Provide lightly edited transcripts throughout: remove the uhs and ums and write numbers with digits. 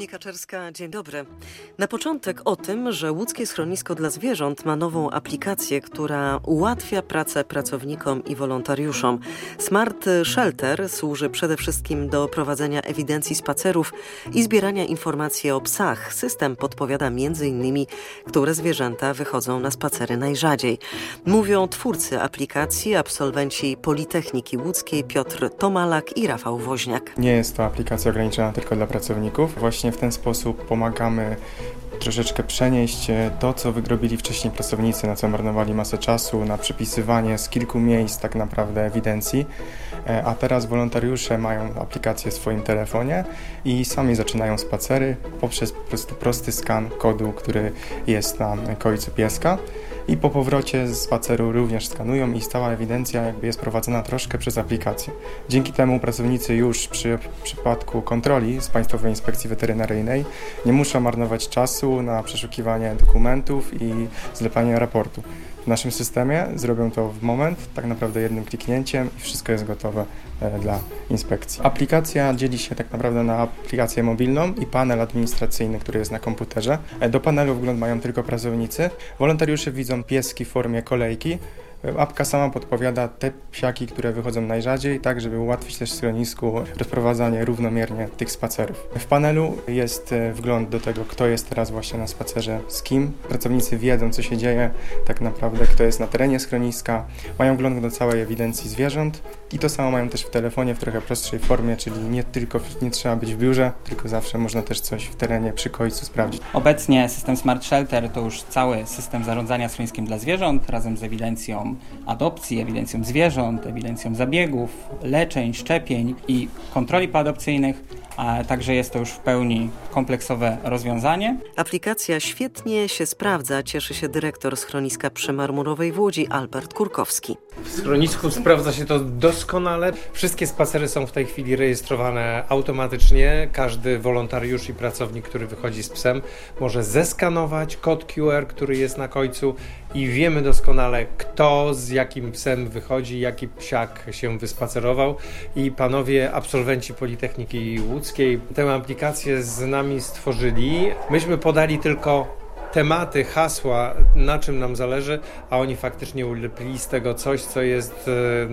Monika Czerska, dzień dobry. Na początek o tym, że Łódzkie Schronisko dla Zwierząt ma nową aplikację, która ułatwia pracę pracownikom i wolontariuszom. Smart Shelter służy przede wszystkim do prowadzenia ewidencji spacerów i zbierania informacji o psach. System podpowiada m.in., które zwierzęta wychodzą na spacery najrzadziej. Mówią twórcy aplikacji, absolwenci Politechniki Łódzkiej Piotr Tomalak i Rafał Woźniak. Nie jest to aplikacja ograniczona tylko dla pracowników. Właśnie w ten sposób pomagamy troszeczkę przenieść to, co robili wcześniej pracownicy, na co marnowali masę czasu, na przypisywanie z kilku miejsc tak naprawdę ewidencji, a teraz wolontariusze mają aplikację w swoim telefonie i sami zaczynają spacery poprzez po prostu prosty skan kodu, który jest na kojcu pieska. I po powrocie z spaceru również skanują i stała ewidencja jest prowadzona troszkę przez aplikację. Dzięki temu pracownicy już przy przypadku kontroli z Państwowej Inspekcji Weterynaryjnej nie muszą marnować czasu na przeszukiwanie dokumentów i zlepanie raportu. W naszym systemie zrobią to w moment, tak naprawdę jednym kliknięciem i wszystko jest gotowe dla inspekcji. Aplikacja dzieli się tak naprawdę na aplikację mobilną i panel administracyjny, który jest na komputerze. Do panelu wgląd mają tylko pracownicy. Wolontariusze widzą pieski w formie kolejki. Apka sama podpowiada te psiaki, które wychodzą najrzadziej, tak żeby ułatwić też schronisku rozprowadzanie równomiernie tych spacerów. W panelu jest wgląd do tego, kto jest teraz właśnie na spacerze z kim. Pracownicy wiedzą, co się dzieje, tak naprawdę kto jest na terenie schroniska. Mają wgląd do całej ewidencji zwierząt i to samo mają też w telefonie w trochę prostszej formie, czyli nie trzeba być w biurze, tylko zawsze można też coś w terenie przy kojcu sprawdzić. Obecnie system Smart Shelter to już cały system zarządzania schroniskiem dla zwierząt razem z ewidencją adopcji, ewidencją zwierząt, ewidencją zabiegów, leczeń, szczepień i kontroli poadopcyjnych, a także jest to już w pełni kompleksowe rozwiązanie. Aplikacja świetnie się sprawdza, cieszy się dyrektor schroniska przy Marmurowej w Łodzi Albert Kurkowski. W schronisku sprawdza się to doskonale. Wszystkie spacery są w tej chwili rejestrowane automatycznie. Każdy wolontariusz i pracownik, który wychodzi z psem, może zeskanować kod QR, który jest na końcu i wiemy doskonale, kto z jakim psem wychodzi, jaki psiak się wyspacerował. I panowie absolwenci Politechniki Łódzkiej tę aplikację z nami stworzyli. Myśmy podali tylko tematy, hasła, na czym nam zależy, a oni faktycznie ulepili z tego coś, co jest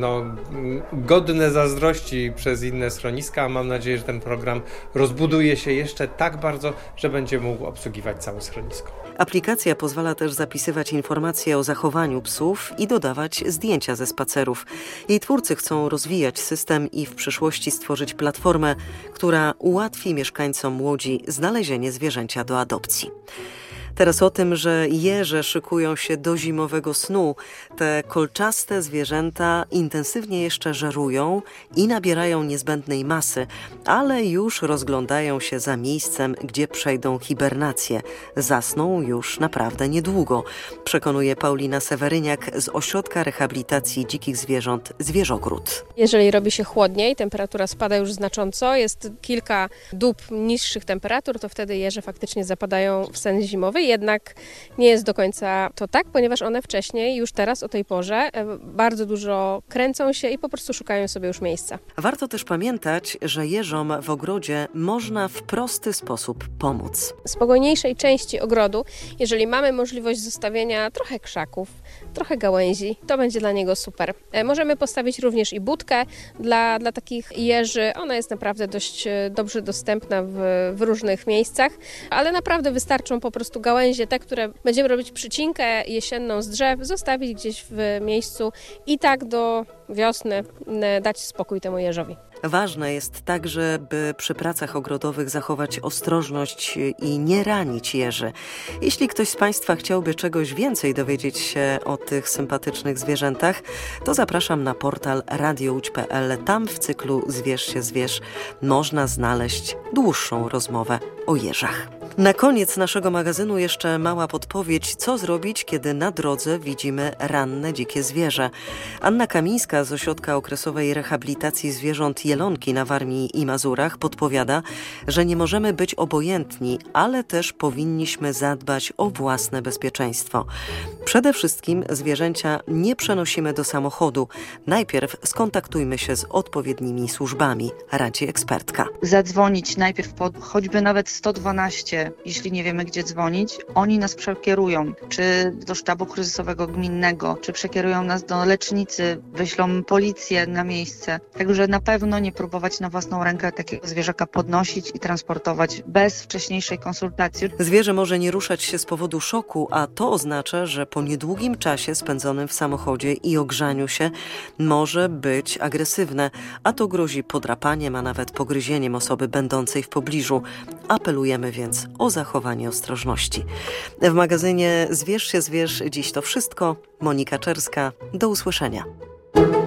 godne zazdrości przez inne schroniska. Mam nadzieję, że ten program rozbuduje się jeszcze tak bardzo, że będzie mógł obsługiwać całe schronisko. Aplikacja pozwala też zapisywać informacje o zachowaniu psów i dodawać zdjęcia ze spacerów. Jej twórcy chcą rozwijać system i w przyszłości stworzyć platformę, która ułatwi mieszkańcom Łodzi znalezienie zwierzęcia do adopcji. Teraz o tym, że jeże szykują się do zimowego snu. Te kolczaste zwierzęta intensywnie jeszcze żerują i nabierają niezbędnej masy, ale już rozglądają się za miejscem, gdzie przejdą hibernację. Zasną już naprawdę niedługo, przekonuje Paulina Seweryniak z Ośrodka Rehabilitacji Dzikich Zwierząt Zwierzogród. Jeżeli robi się chłodniej, temperatura spada już znacząco, jest kilka dób niższych temperatur, to wtedy jeże faktycznie zapadają w sen zimowy. Jednak nie jest do końca to tak, ponieważ one wcześniej, już teraz o tej porze, bardzo dużo kręcą się i po prostu szukają sobie już miejsca. Warto też pamiętać, że jeżom w ogrodzie można w prosty sposób pomóc. W spokojniejszej części ogrodu, jeżeli mamy możliwość zostawienia trochę krzaków, trochę gałęzi, to będzie dla niego super. Możemy postawić również i budkę dla takich jeży. Ona jest naprawdę dość dobrze dostępna w różnych miejscach, ale naprawdę wystarczą po prostu gałęzie, te, które będziemy robić przycinkę jesienną z drzew, zostawić gdzieś w miejscu i tak do wiosny dać spokój temu jeżowi. Ważne jest także, by przy pracach ogrodowych zachować ostrożność i nie ranić jeży. Jeśli ktoś z Państwa chciałby czegoś więcej dowiedzieć się o tych sympatycznych zwierzętach, to zapraszam na portal radiołódź.pl. Tam w cyklu Zwierz się zwierz można znaleźć dłuższą rozmowę o jeżach. Na koniec naszego magazynu jeszcze mała podpowiedź, co zrobić, kiedy na drodze widzimy ranne dzikie zwierzę. Anna Kamińska z Ośrodka Okresowej Rehabilitacji Zwierząt Jelonki na Warmii i Mazurach podpowiada, że nie możemy być obojętni, ale też powinniśmy zadbać o własne bezpieczeństwo. Przede wszystkim zwierzęcia nie przenosimy do samochodu. Najpierw skontaktujmy się z odpowiednimi służbami, radzi ekspertka. Zadzwonić najpierw choćby nawet 112, jeśli nie wiemy, gdzie dzwonić. Oni nas przekierują, czy do sztabu kryzysowego gminnego, czy przekierują nas do lecznicy, wyślą policję na miejsce. Także na pewno nie próbować na własną rękę takiego zwierzaka podnosić i transportować bez wcześniejszej konsultacji. Zwierzę może nie ruszać się z powodu szoku, a to oznacza, że po niedługim czasie spędzonym w samochodzie i ogrzaniu się może być agresywne, a to grozi podrapaniem, a nawet pogryzieniem osoby będącej w pobliżu. Apelujemy więc o zachowanie ostrożności. W magazynie Zwierz się zwierz dziś to wszystko. Monika Czerska. Do usłyszenia.